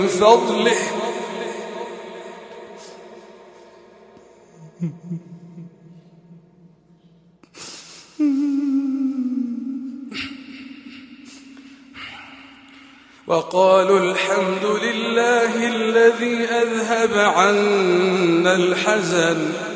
فضله وقالوا الحمد لله الذي أذهب عنا الحزن